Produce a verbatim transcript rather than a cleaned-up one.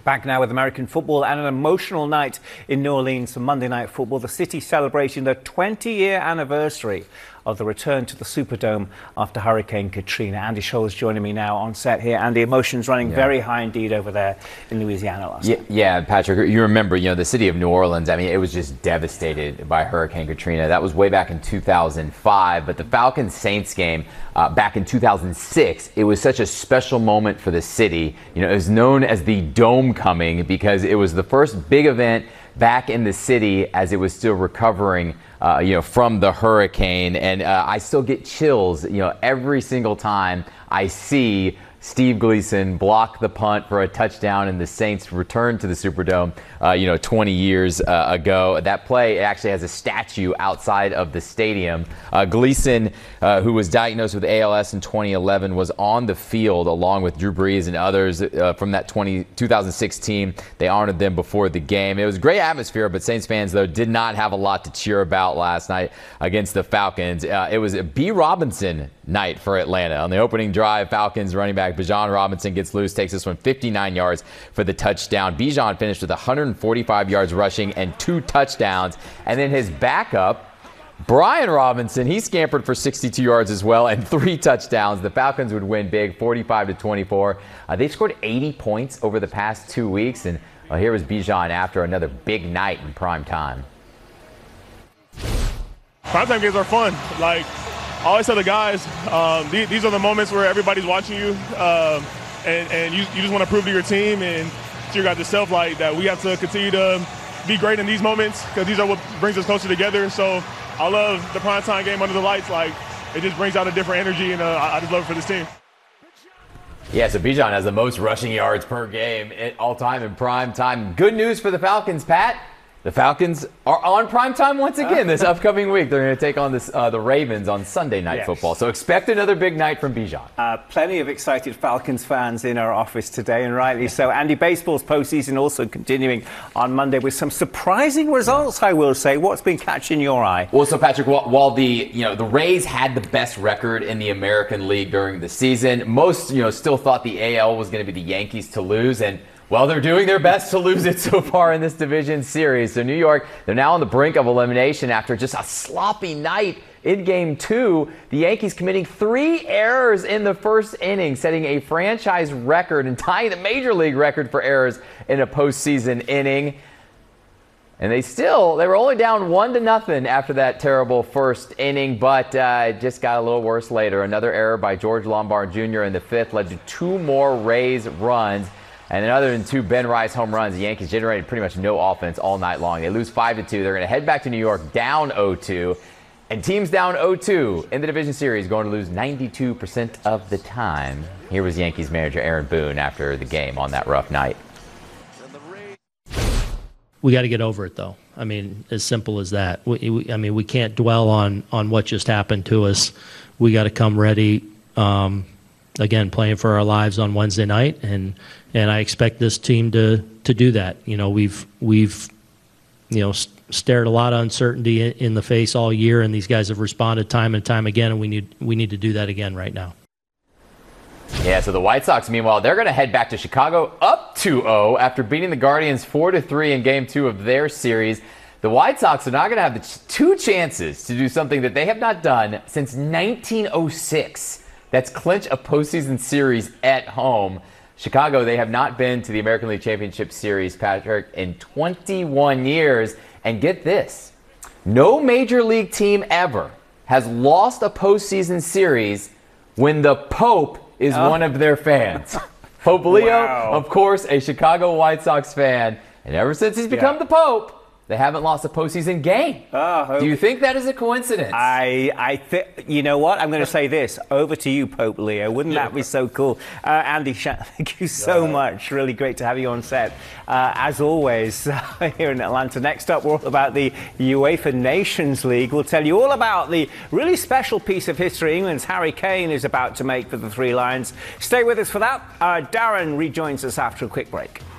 Back now with American football and an emotional night in New Orleans for Monday Night Football. The city celebrating the twenty-year anniversary of the return to the Superdome after Hurricane Katrina. Andy Scholl's joining me now on set here. And the emotions running yeah. very high indeed over there in Louisiana last yeah, night. Yeah, Patrick, you remember, you know, the city of New Orleans, I mean, it was just devastated by Hurricane Katrina. That was way back in two thousand five. But the Falcons-Saints game uh, back in two thousand six, it was such a special moment for the city. You know, it was known as the Dome Coming because it was the first big event back in the city as it was still recovering Uh, you know, from the hurricane. And uh, I still get chills, you know, every single time I see Steve Gleason block the punt for a touchdown and the Saints return to the Superdome, uh, you know, twenty years uh, ago. That play actually has a statue outside of the stadium. Uh, Gleason, uh, who was diagnosed with A L S in twenty eleven, was on the field along with Drew Brees and others uh, from that two thousand six team. They honored them before the game. It was a great atmosphere, but Saints fans, though, did not have a lot to cheer about last night against the Falcons. Uh, it was a B. Robinson night for Atlanta. On the opening drive, Falcons running back Bijan Robinson gets loose, takes this one fifty-nine yards for the touchdown. Bijan finished with one hundred forty-five yards rushing and two touchdowns. And then his backup, Brian Robinson, he scampered for sixty-two yards as well and three touchdowns. The Falcons would win big, forty-five to twenty-four. Uh, they've scored eighty points over the past two weeks. And uh, here was Bijan after another big night in prime time. Primetime games are fun. Like, I always tell the guys, um, these, these are the moments where everybody's watching you, um, and, and you, you just want to prove to your team and to your guys yourself, like, that we have to continue to be great in these moments because these are what brings us closer together. So I love the primetime game under the lights. Like, it just brings out a different energy, and uh, I just love it for this team. Yeah, so Bijan has the most rushing yards per game all time in prime time. Good news for the Falcons, Pat. The Falcons are on primetime once again this upcoming week. They're going to take on this, uh, the Ravens on Sunday Night yes. Football. So expect another big night from Bijan. Uh, plenty of excited Falcons fans in our office today, and rightly so. Andy, baseball's postseason also continuing on Monday with some surprising results, I will say. What's been catching your eye? Well, so Patrick, while, while the you know the Rays had the best record in the American League during the season, most you know still thought the A L was going to be the Yankees to lose, and well, they're doing their best to lose it so far in this division series. So New York, they're now on the brink of elimination after just a sloppy night in game two. The Yankees committing three errors in the first inning, setting a franchise record and tying the major league record for errors in a postseason inning. And they still, they were only down one to nothing after that terrible first inning, but uh, it just got a little worse later. Another error by George Lombard Junior in the fifth led to two more Rays runs. And then other than two Ben Rice home runs, the Yankees generated pretty much no offense all night long. They lose five to two. They're going to head back to New York down oh two. And teams down oh two in the division series going to lose ninety-two percent of the time. Here was Yankees manager Aaron Boone after the game on that rough night. We got to get over it, though. I mean, as simple as that. We, we, I mean, we can't dwell on, on what just happened to us. We got to come ready. Um, Again, playing for our lives on Wednesday night, and and I expect this team to to do that. You know, we've we've you know st- stared a lot of uncertainty in, in the face all year, and these guys have responded time and time again, and we need we need to do that again right now. Yeah, so the White Sox, meanwhile, they're going to head back to Chicago up two oh after beating the Guardians four to three in game two of their series. The White Sox are now going to have the ch- two chances to do something that they have not done since nineteen oh six. That's clinch a postseason series at home. Chicago, they have not been to the American League Championship Series, Patrick, in twenty-one years. And get this, no major league team ever has lost a postseason series when the Pope is oh. one of their fans. Pope Leo, wow. of course, a Chicago White Sox fan. And ever since he's become yeah. the Pope, they haven't lost a postseason game. Oh, do you think that is a coincidence? I, I think, you know what? I'm going to say this. Over to you, Pope Leo. Wouldn't that be so cool? Uh, Andy, thank you so yeah. much. Really great to have you on set. Uh, as always, here in Atlanta. Next up, we're all about the UEFA Nations League. We'll tell you all about the really special piece of history England's Harry Kane is about to make for the Three Lions. Stay with us for that. Uh, Darren rejoins us after a quick break.